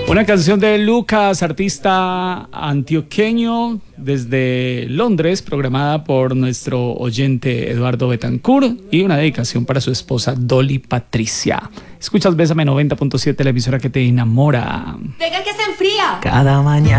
Una canción de Lucas, artista antioqueño desde Londres, programada por nuestro oyente Eduardo Betancourt, y una dedicación para su esposa Dolly Patricia. Escuchas Bésame 90.7, la emisora que te enamora. Venga que se enfría. Cada mañana.